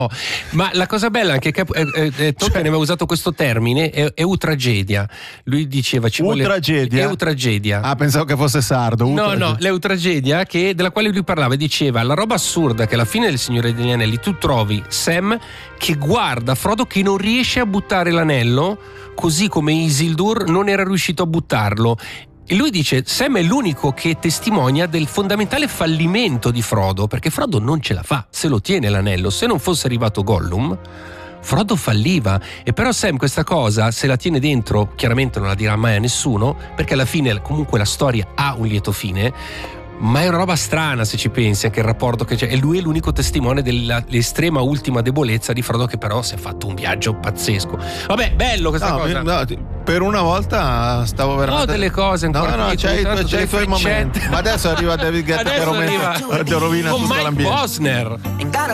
Ma la cosa bella anche che Tolkien aveva usato questo termine, eutragedia. Lui diceva ci vuole eutragedia. Ah, pensavo che fosse sardo. No, l'eutragedia, della quale lui parlava, diceva la roba assurda che alla fine del Signore degli Anelli tu trovi Sam che guarda Frodo che non riesce a buttare l'anello, così come Isildur non era riuscito a buttarlo. E lui dice Sam è l'unico che testimonia del fondamentale fallimento di Frodo, perché Frodo non ce la fa, se lo tiene l'anello. Se non fosse arrivato Gollum, Frodo falliva. E però Sam questa cosa se la tiene dentro, chiaramente non la dirà mai a nessuno, perché alla fine comunque la storia ha un lieto fine. Ma è una roba strana se ci pensi, anche il rapporto che c'è. E lui è l'unico testimone dell'estrema ultima debolezza di Frodo, che però si è fatto un viaggio pazzesco. Vabbè, bello questa cosa. No, per una volta stavo veramente. No, delle cose ancora. No, c'hai i tuoi momenti. Ma adesso arriva David Guetta che rovina tutto l'ambiente. Con Mike Posner.